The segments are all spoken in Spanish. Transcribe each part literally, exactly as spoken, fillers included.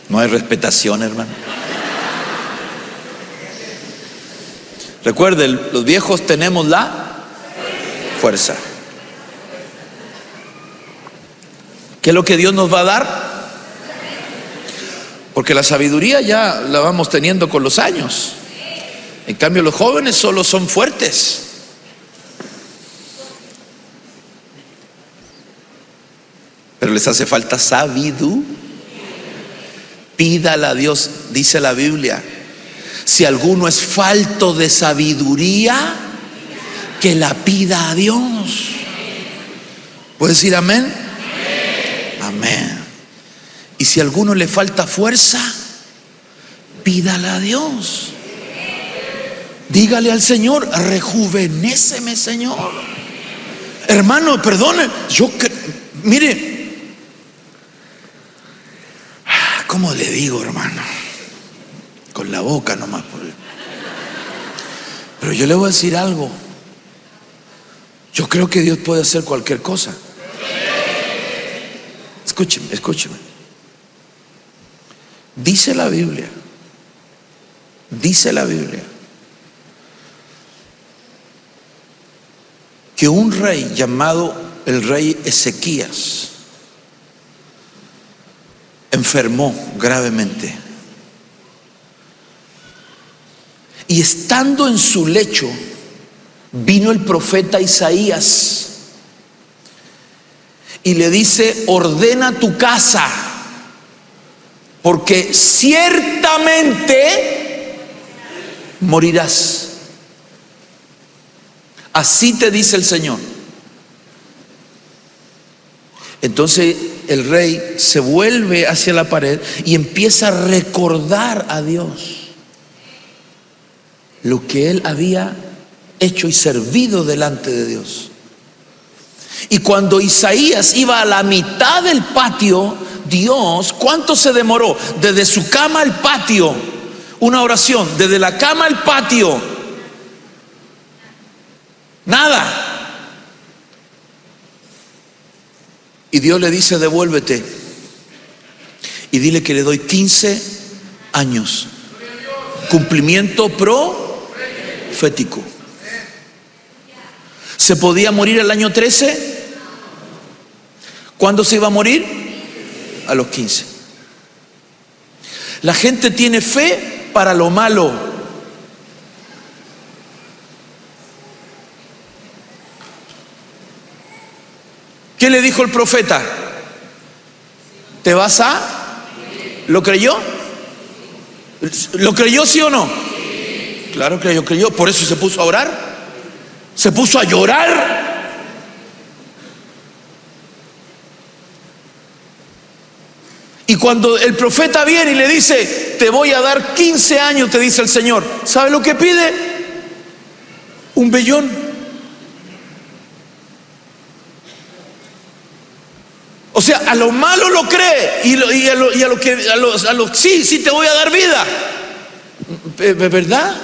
No hay respetación, hermano. Recuerden, los viejos tenemos la fuerza. ¿Qué es lo que Dios nos va a dar? Porque la sabiduría ya la vamos teniendo con los años. En cambio, los jóvenes solo son fuertes. Pero les hace falta sabiduría. Pídala a Dios, dice la Biblia. Si alguno es falto de sabiduría, que la pida a Dios. ¿Puedes decir amén? Amén. Y si a alguno le falta fuerza, pídala a Dios. Dígale al Señor: rejuvenéceme, Señor. Hermano, perdone, yo mire, ¿cómo le digo, hermano? Con la boca nomás. Pero yo le voy a decir algo. Yo creo que Dios puede hacer cualquier cosa. Escúcheme, escúcheme. Dice la Biblia, dice la Biblia, que un rey llamado el rey Ezequías enfermó gravemente. Y estando en su lecho, vino el profeta Isaías y le dice: ordena tu casa, porque ciertamente morirás. Así te dice el Señor. Entonces el rey se vuelve hacia la pared y empieza a recordar a Dios lo que él había hecho y servido delante de Dios. Y cuando Isaías iba a la mitad del patio, Dios, ¿cuánto se demoró? Desde su cama al patio, una oración, desde la cama al patio, nada. Y Dios le dice: devuélvete y dile que le doy quince años. Cumplimiento profético. ¿Se podía morir al año trece? ¿Cuándo se iba a morir? A los quince. La gente tiene fe para lo malo. ¿Qué le dijo el profeta? ¿Te vas a? ¿Lo creyó? ¿Lo creyó, sí o no? Claro que yo creyó. Por eso se puso a orar. Se puso a llorar. Y cuando el profeta viene y le dice: te voy a dar quince años, te dice el Señor, ¿sabe lo que pide? Un vellón. O sea, a lo malo lo cree y, lo, y, a, lo, y a lo que a los, a los sí, sí te voy a dar vida. ¿Verdad?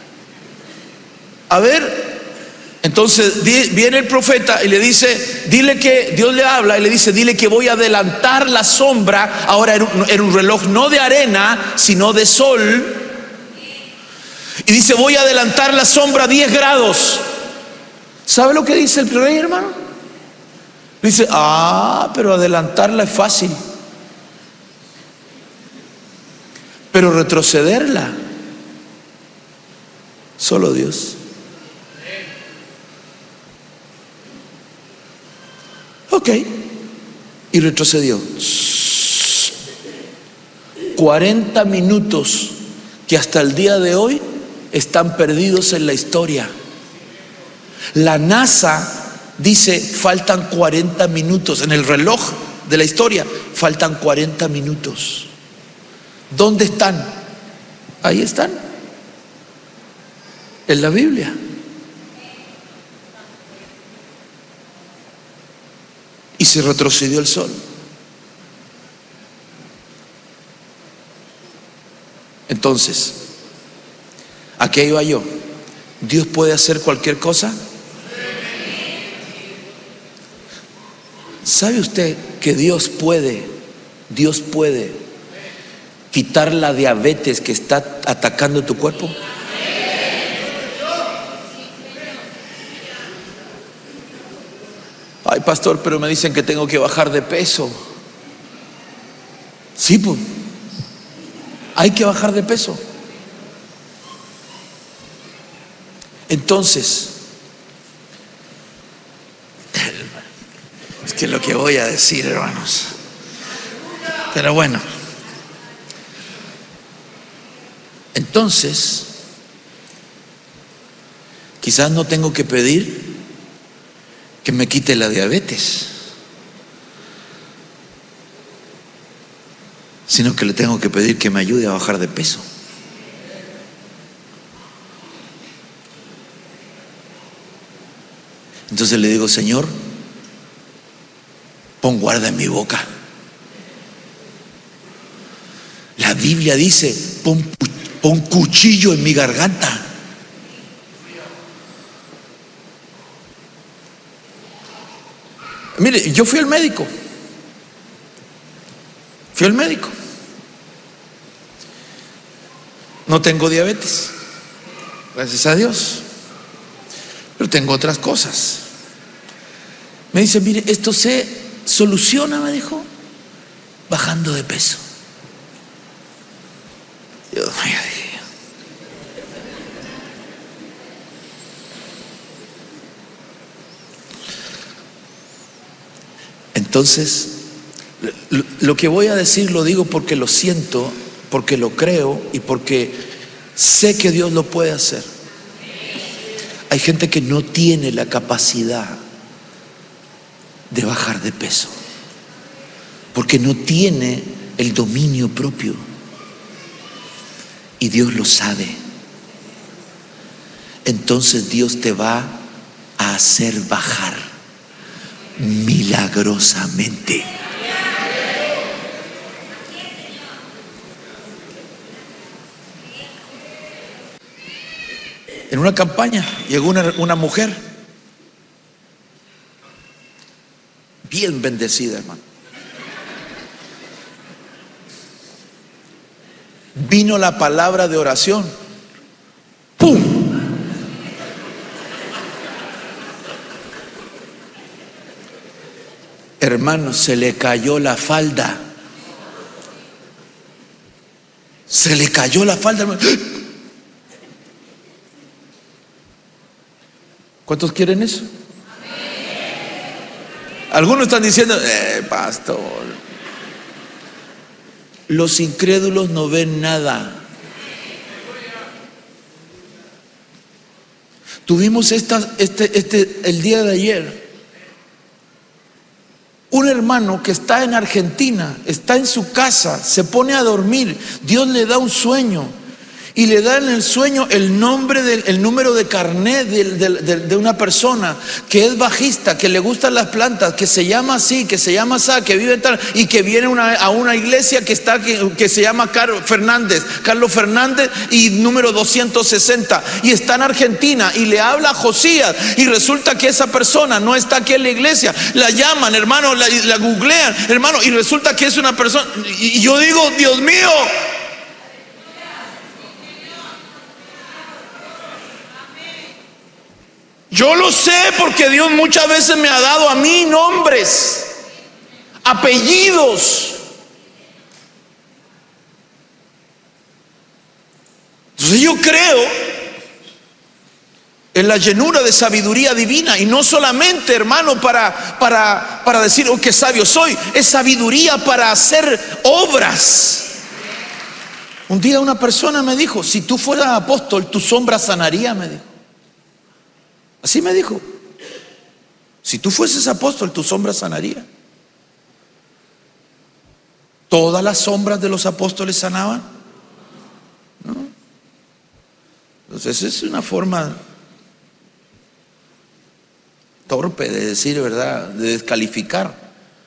A ver. Entonces viene el profeta y le dice: dile que, Dios le habla y le dice: dile que voy a adelantar la sombra. Ahora era un, era un reloj no de arena, sino de sol. Y dice: voy a adelantar la sombra diez grados. ¿Sabe lo que dice el rey, hermano? Dice: ah, pero adelantarla es fácil, pero retrocederla, solo Dios. Ok. Y retrocedió cuarenta minutos que hasta el día de hoy están perdidos en la historia. La NASA dice: faltan cuarenta minutos. En el reloj de la historia faltan cuarenta minutos. ¿Dónde están? Ahí están, en la Biblia. Y se retrocedió el sol. Entonces, ¿a qué iba yo? ¿Dios puede hacer cualquier cosa? ¿Sabe usted que Dios puede, Dios puede quitar la diabetes que está atacando tu cuerpo? Ay, pastor, pero me dicen que tengo que bajar de peso. Sí, pues, hay que bajar de peso. Entonces, es que lo que voy a decir, hermanos, pero bueno, entonces, quizás no tengo que pedir que me quite la diabetes, sino que le tengo que pedir que me ayude a bajar de peso. Entonces le digo: Señor, pon guarda en mi boca. La Biblia dice: pon, pon cuchillo en mi garganta. Mire, yo fui al médico. Fui al médico. No tengo diabetes, gracias a Dios, pero tengo otras cosas. Me dice: mire, esto se soluciona, me dijo, bajando de peso. Dios mío. Entonces, lo que voy a decir lo digo porque lo siento, porque lo creo y porque sé que Dios lo puede hacer. Hay gente que no tiene la capacidad de bajar de peso porque no tiene el dominio propio, y Dios lo sabe. Entonces Dios te va a hacer bajar milagrosamente. En una campaña llegó una, una mujer bien bendecida, hermano. Vino la palabra de oración. ¡Pum! Hermano, se le cayó la falda. Se le cayó la falda, hermano. ¿Cuántos quieren eso? Algunos están diciendo: eh, pastor, los incrédulos no ven nada. Tuvimos esta, este, este, el día de ayer, un hermano que está en Argentina, está en su casa, se pone a dormir, Dios le da un sueño y le da en el sueño el nombre del el número de carnet de, de, de, de una persona que es bajista, que le gustan las plantas, que se llama así, que se llama así, que vive tal, y que viene una, a una iglesia que está que, que se llama Carlos Fernández, Carlos Fernández y número doscientos sesenta, y está en Argentina y le habla a Josías, y resulta que esa persona no está aquí en la iglesia. La llaman, hermano, la, la googlean, hermano, y resulta que es una persona, y, y yo digo: Dios mío. Yo lo sé porque Dios muchas veces me ha dado a mí nombres, apellidos. Entonces yo creo en la llenura de sabiduría divina, y no solamente, hermano, para, para, para decir: oh, qué sabio soy. Es sabiduría para hacer obras. Un día una persona me dijo: si tú fueras apóstol, tu sombra sanaría, me dijo. Así me dijo: si tú fueses apóstol, tu sombra sanaría. ¿Todas las sombras de los apóstoles sanaban? No. Entonces es una forma torpe de decir, ¿verdad?, de descalificar.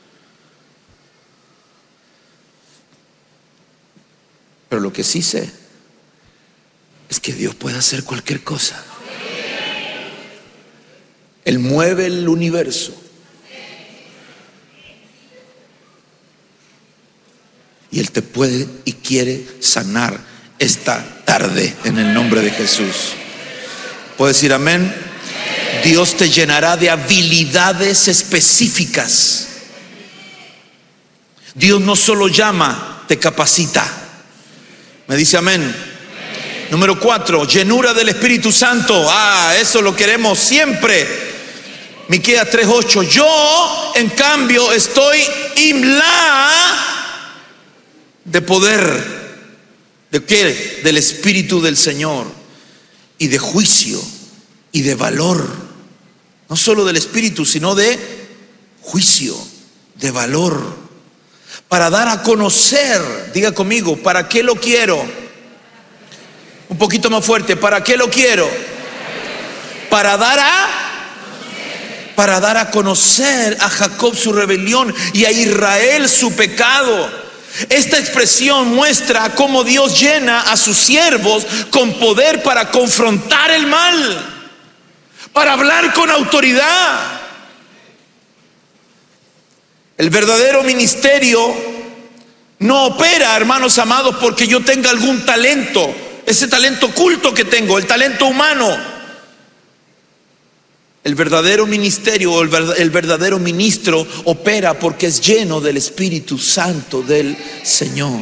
Pero lo que sí sé es que Dios puede hacer cualquier cosa. Él mueve el universo. Y Él te puede y quiere sanar esta tarde en el nombre de Jesús. ¿Puedes decir amén? Dios te llenará de habilidades específicas. Dios no solo llama, te capacita. ¿Me dice amén? Número cuatro, llenura del Espíritu Santo. Ah, eso lo queremos siempre. Miqueas tres ocho. Yo, en cambio, estoy imla de poder. ¿De qué? Del Espíritu del Señor. Y de juicio y de valor. No solo del Espíritu, sino de juicio, de valor. Para dar a conocer, diga conmigo, ¿para qué lo quiero? Un poquito más fuerte, ¿para qué lo quiero? Para dar a para dar a conocer a Jacob su rebelión y a Israel su pecado. Esta expresión muestra cómo Dios llena a sus siervos con poder para confrontar el mal, para hablar con autoridad. El verdadero ministerio no opera, hermanos amados, porque yo tenga algún talento, ese talento oculto que tengo, el talento humano. El verdadero ministerio, el verdadero ministro opera porque es lleno del Espíritu Santo del Señor,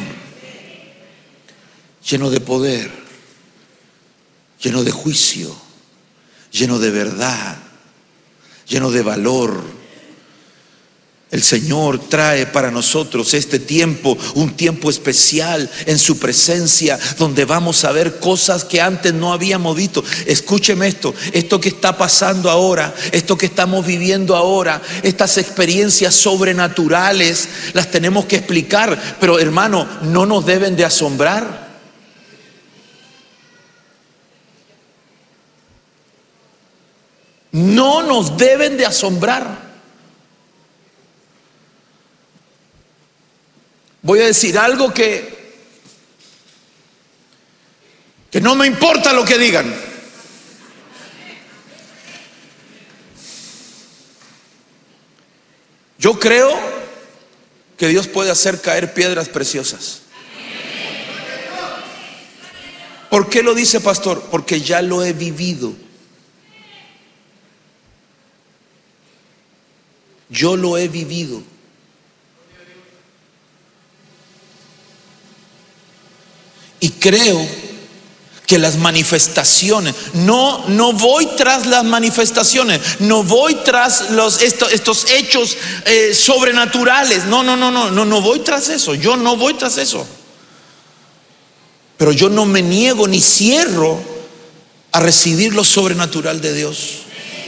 lleno de poder, lleno de juicio, lleno de verdad, lleno de valor. El Señor trae para nosotros este tiempo, un tiempo especial en su presencia, donde vamos a ver cosas que antes no habíamos visto. Escúcheme esto, esto que está pasando ahora, esto que estamos viviendo ahora, estas experiencias sobrenaturales, las tenemos que explicar, pero hermano, no nos deben de asombrar. No nos deben de asombrar. Voy a decir algo que, que no me importa lo que digan. Yo creo que Dios puede hacer caer piedras preciosas. ¿Por qué lo dice, pastor? Porque ya lo he vivido. Yo lo he vivido. Y creo que las manifestaciones, no, no voy tras las manifestaciones, no voy tras los, estos, estos hechos eh, sobrenaturales, no, no, no, no, no, no voy tras eso, yo no voy tras eso. Pero yo no me niego ni cierro a recibir lo sobrenatural de Dios.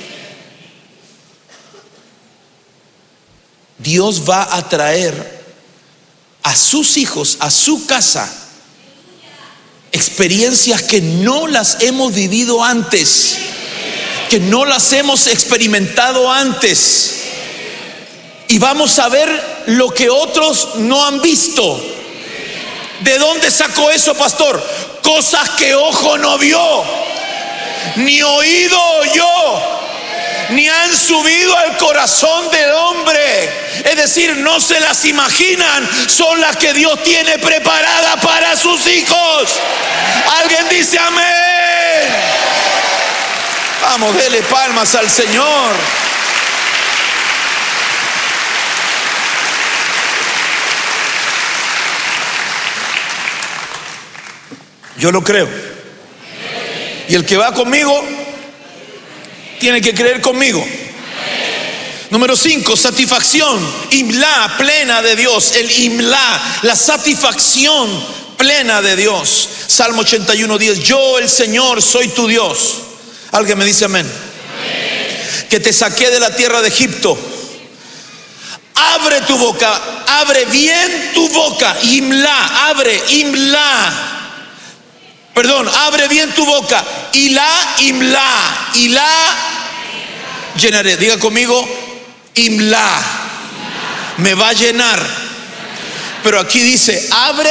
Dios va a traer a sus hijos, a su casa, experiencias que no las hemos vivido antes, que no las hemos experimentado antes. Y vamos a ver lo que otros no han visto. ¿De dónde sacó eso, pastor? Cosas que ojo no vio, ni oído oyó, ni han subido al corazón del hombre. Es decir, no se las imaginan, son las que Dios tiene preparadas para sus hijos. Alguien dice amén. Vamos, dele palmas al Señor. Yo lo creo. Y el que va conmigo tiene que creer conmigo. Número cinco, satisfacción, imla, plena de Dios. El imla, la satisfacción plena de Dios. Salmo ochenta y uno, diez. Yo, el Señor, soy tu Dios. Alguien me dice amén. Amén. Que te saqué de la tierra de Egipto. Abre tu boca, abre bien tu boca. Imla, abre, imla. Perdón, abre bien tu boca. Y la, imla, y la llenaré. Diga conmigo, imla, me va a llenar. Pero aquí dice, abre,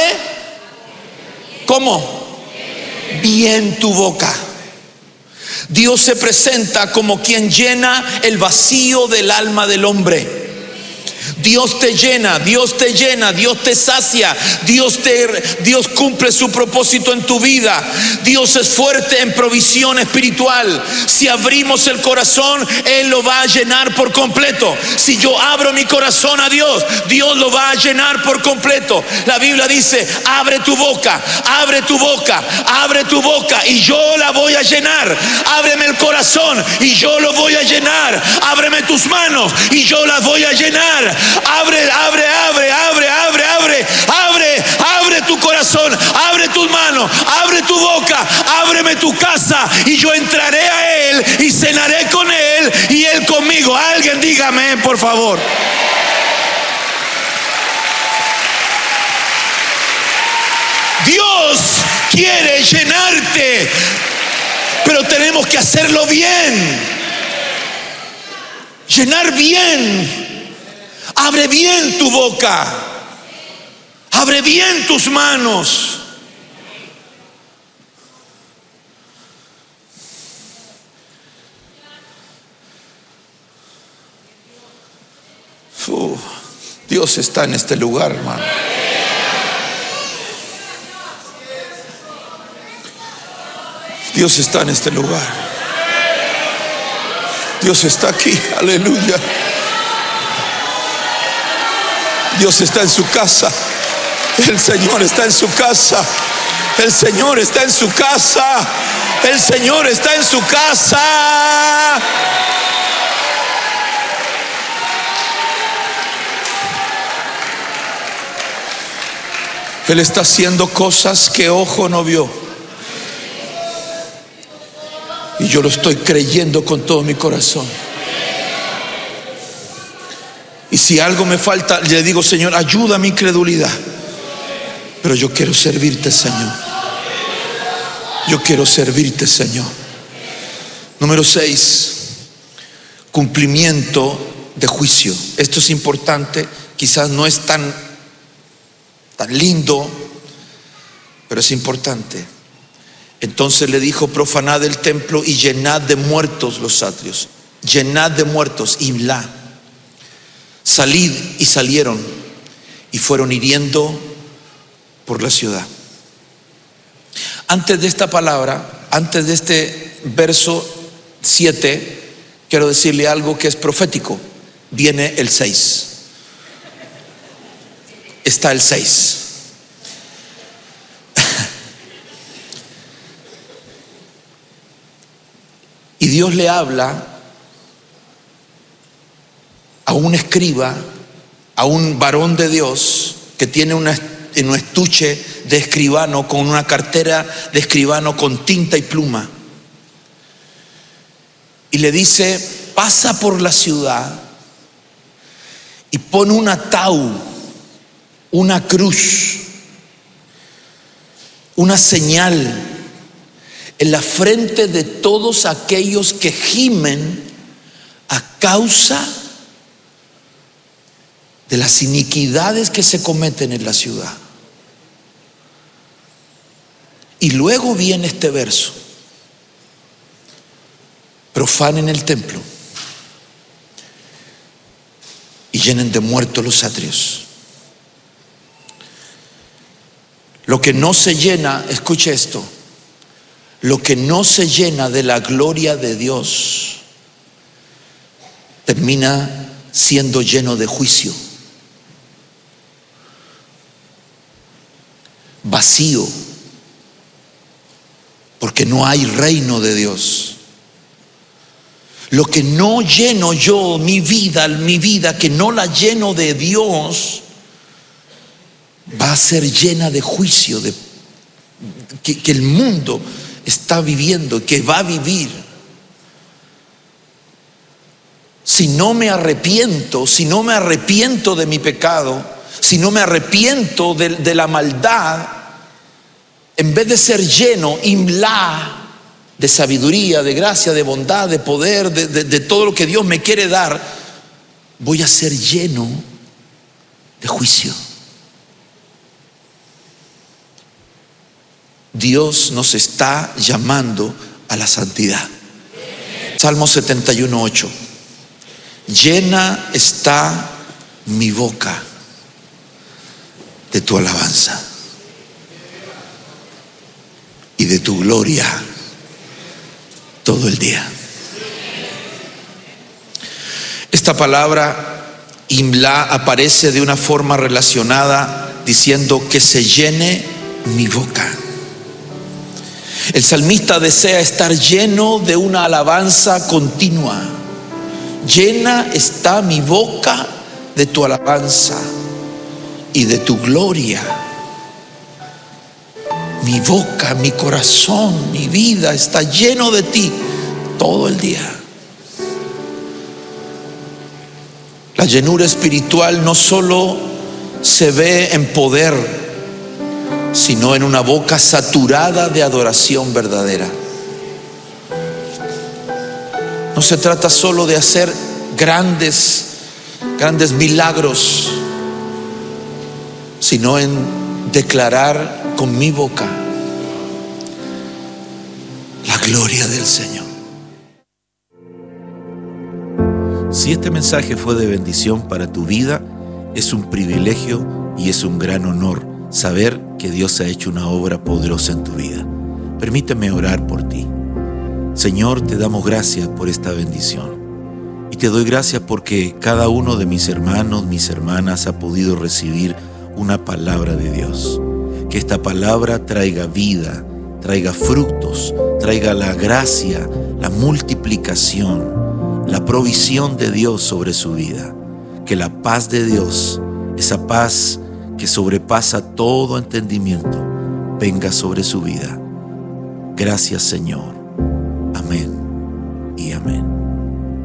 ¿cómo? Bien tu boca. Dios se presenta como quien llena el vacío del alma del hombre. Dios te llena, Dios te llena, Dios te sacia, Dios te, Dios cumple su propósito en tu vida. Dios es fuerte en provisión espiritual. Si abrimos el corazón, Él lo va a llenar por completo. Si yo abro mi corazón a Dios, Dios lo va a llenar por completo. La Biblia dice: abre tu boca, abre tu boca, abre tu boca y yo la voy a llenar. Ábreme el corazón y yo lo voy a llenar. Ábreme tus manos y yo las voy a llenar. Abre, abre, abre, abre, abre, abre, abre, abre tu corazón, abre tus manos, abre tu boca, ábreme tu casa y yo entraré a Él y cenaré con Él y Él conmigo. Alguien dígame, por favor. Dios quiere llenarte, pero tenemos que hacerlo bien. Llenar bien. Abre bien tu boca. Abre bien tus manos. Uf, Dios está en este lugar, hermano. Dios está en este lugar. Dios está aquí, aleluya. Dios está en su casa. El Señor está en su casa. El Señor está en su casa. El Señor está en su casa. Él está haciendo cosas que ojo no vio. Y yo lo estoy creyendo con todo mi corazón. Y si algo me falta, le digo: Señor, ayuda a mi incredulidad. Pero yo quiero servirte, Señor. Yo quiero servirte, Señor. Número seis, cumplimiento de juicio. Esto es importante. Quizás no es tan, tan lindo, pero es importante. Entonces le dijo: profanad el templo y llenad de muertos los atrios. Llenad de muertos, imla. Salid, y salieron y fueron hiriendo por la ciudad. Antes de esta palabra, antes de este verso siete, quiero decirle algo que es profético. Viene el seis. Está el seis. Y Dios le habla a un escriba, a un varón de Dios que tiene una, en un estuche de escribano, con una cartera de escribano con tinta y pluma. Y le dice: pasa por la ciudad y pon un ataúd, una cruz, una señal en la frente de todos aquellos que gimen a causa de las iniquidades que se cometen en la ciudad. Y luego viene este verso: profanen el templo y llenen de muertos los atrios. Lo que no se llena, escuche esto, lo que no se llena de la gloria de Dios termina siendo lleno de juicio, vacío, porque no hay reino de Dios. Lo que no lleno yo, mi vida, mi vida que no la lleno de Dios, va a ser llena de juicio, de que, que el mundo está viviendo, que va a vivir. Si no me arrepiento, si no me arrepiento de mi pecado, si no me arrepiento de, de la maldad, en vez de ser lleno, imla, de sabiduría, de gracia, de bondad, de poder, de, de, de todo lo que Dios me quiere dar, voy a ser lleno de juicio. Dios nos está llamando a la santidad. Salmo setenta y uno, ocho. Llena está mi boca de tu alabanza y de tu gloria todo el día. Esta palabra imla aparece de una forma relacionada diciendo que se llene mi boca. El salmista desea estar lleno de una alabanza continua. Llena está mi boca de tu alabanza y de tu gloria. Mi boca, mi corazón, mi vida está lleno de ti todo el día. La llenura espiritual no solo se ve en poder, sino en una boca saturada de adoración verdadera. No se trata solo de hacer grandes, grandes milagros, sino en declarar con mi boca la gloria del Señor. Si este mensaje fue de bendición para tu vida, es un privilegio y es un gran honor saber que Dios ha hecho una obra poderosa en tu vida. Permíteme orar por ti. Señor, te damos gracias por esta bendición. Y te doy gracias porque cada uno de mis hermanos, mis hermanas ha podido recibir una palabra de Dios. Que esta palabra traiga vida, traiga frutos, traiga la gracia, la multiplicación, la provisión de Dios sobre su vida. Que la paz de Dios, esa paz que sobrepasa todo entendimiento, venga sobre su vida. Gracias, Señor.